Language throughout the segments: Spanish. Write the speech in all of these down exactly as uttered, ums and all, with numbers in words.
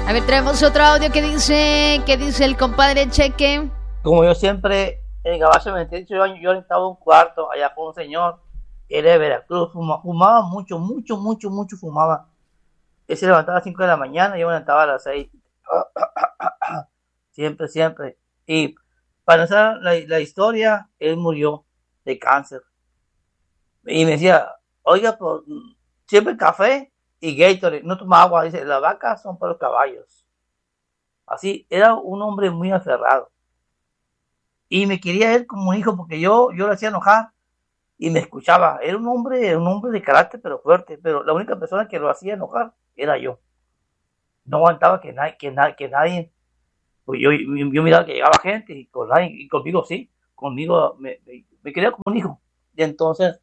A ver, traemos otro audio que dice, que dice el compadre Cheque. Como yo siempre, en Gabacho de veintiocho años, yo estaba en un cuarto allá con un señor, él de Veracruz, fuma, fumaba mucho, mucho, mucho, mucho fumaba. Él se levantaba a las cinco de la mañana y yo me levantaba a las seis. Siempre, siempre. Y para empezar la, la historia, él murió de cáncer. Y me decía, oiga, pues, siempre café y Gatorade, no toma agua. Dice, las vacas son para los caballos. Así, era un hombre muy aferrado. Y me quería él como un hijo porque yo, yo lo hacía enojar y me escuchaba. Era un hombre, un hombre de carácter pero fuerte, pero la única persona que lo hacía enojar era yo. No aguantaba que nadie, que nadie, que nadie, pues yo, yo, yo miraba que llegaba gente y, con nadie, y conmigo sí, conmigo me, me, me quería como un hijo. Y entonces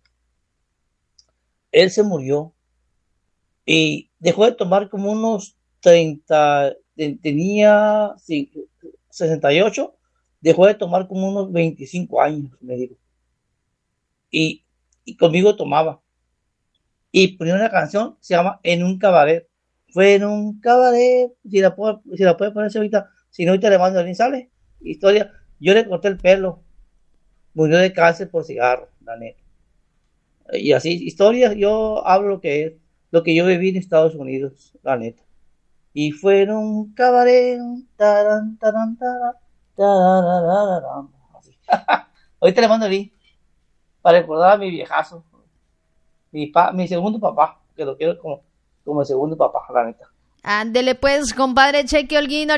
él se murió y dejó de tomar como unos treinta, tenía sesenta y ocho, dejó de tomar como unos veinticinco años, me dijo. Y, y conmigo tomaba. Y ponía una canción, se llama En un cabaret. Fue en un cabaret, si la puede, si la puede ponerse ahorita, si no ahorita le mando el link, sale. Historia, yo le corté el pelo, murió de cáncer por cigarro, la neta. Y así, historias, yo hablo lo que es, lo que yo viví en Estados Unidos, la neta. Y fue en un cabaret, taran, taran, taran, taran, así. Ahorita le mando el link para recordar a mi viejazo, mi, pa, mi segundo papá, que lo quiero como, como el segundo papá, la neta. Ándele pues, compadre Cheque Holguín.